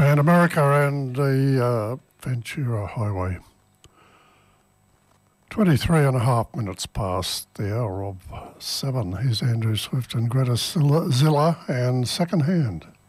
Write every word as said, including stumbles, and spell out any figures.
Pan America and the uh, Ventura Highway. twenty-three and a half minutes past the hour of seven. Here's Andrew Swift and Greta Zilla and Second Hand.